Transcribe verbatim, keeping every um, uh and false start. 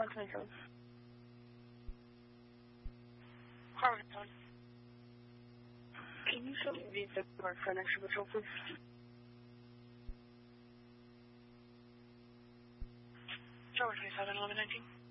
one twenty-seven. Car was done. Can you show me the vehicle mark for an extra patrol, please? George twenty-seven, eleven nineteen.